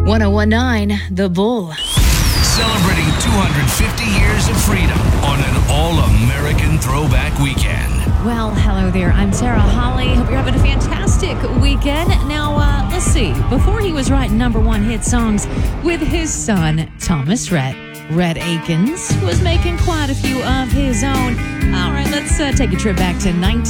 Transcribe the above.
1019 The Bull. Celebrating 250 years of freedom on an all-American throwback weekend. Well, hello there. I'm Sarah Holly. Hope you're having a fantastic weekend. Now, let's see. Before he was writing number one hit songs with his son, Thomas Rhett, Rhett Akins was making quite a few of his own. All right, let's take a trip back to